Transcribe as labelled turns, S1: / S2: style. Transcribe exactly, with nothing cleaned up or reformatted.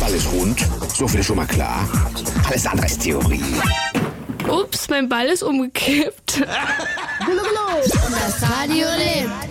S1: alles rund. So viel ist schon mal klar. Alles andere ist Theorie.
S2: Ups, mein Ball ist umgekippt.
S3: Das Radio lebt.